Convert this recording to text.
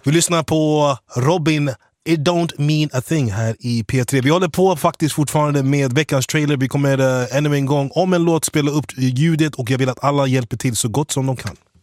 Vi lyssnar på Robin, It Don't Mean A Thing här i P3. Vi håller på faktiskt fortfarande med veckans trailer. Vi kommer ännu en gång om en låt spela upp ljudet och jag vill att alla hjälper till så gott som de kan.